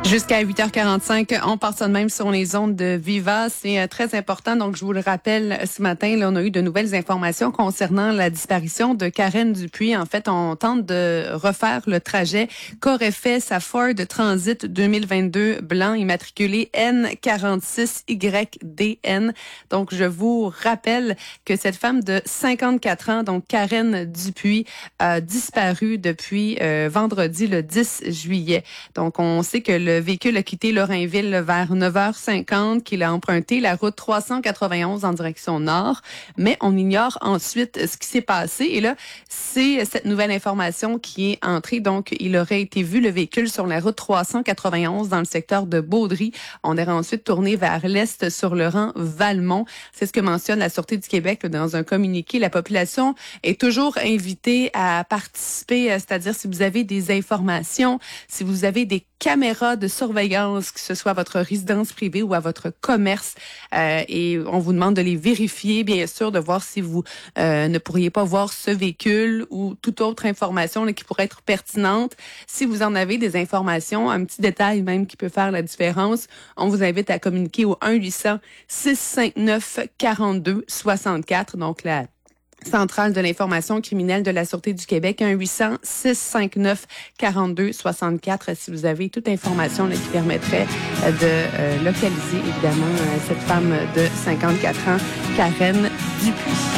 Jusqu'à 8h45, on part ça de même sur les ondes de Viva. C'est très important. Donc, je vous le rappelle, ce matin, là, on a eu de nouvelles informations concernant la disparition de Karen Dupuis. En fait, on tente de refaire le trajet qu'aurait fait sa Ford Transit 2022 blanc immatriculé N46YDN. Donc, je vous rappelle que cette femme de 54 ans, donc Karen Dupuis, a disparu depuis vendredi le 10 juillet. Donc, on sait que le véhicule a quitté Lorrainville vers 9h50, qu'il a emprunté la route 391 en direction nord, mais on ignore ensuite ce qui s'est passé. Et là, c'est cette nouvelle information qui est entrée. Donc, il aurait été vu, le véhicule, sur la route 391 dans le secteur de Baudry. On aurait ensuite tourné vers l'est sur le rang Valmont. C'est ce que mentionne la Sûreté du Québec dans un communiqué. La population est toujours invitée à participer, c'est-à-dire si vous avez des informations, si vous avez des caméras de surveillance, que ce soit à votre résidence privée ou à votre commerce, et on vous demande de les vérifier, bien sûr, de voir si vous ne pourriez pas voir ce véhicule ou toute autre information là, qui pourrait être pertinente. Si vous en avez des informations, un petit détail même qui peut faire la différence, on vous invite à communiquer au 1-800-659-4264, donc la centrale de l'information criminelle de la Sûreté du Québec, 1-800-659-4264, si vous avez toute information là, qui permettrait de localiser, évidemment, cette femme de 54 ans, Karen Dupuis.